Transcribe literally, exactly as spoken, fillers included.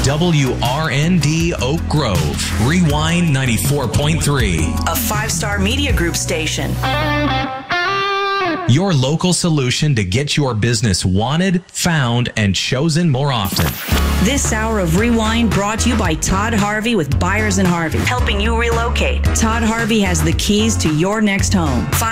W R N D Oak Grove. Rewind ninety-four point three. A five-star media group station. Your local solution to get your business wanted, found, and chosen more often. This hour of Rewind brought to you by Todd Harvey with Buyers and Harvey, helping you relocate. Todd Harvey has the keys to your next home.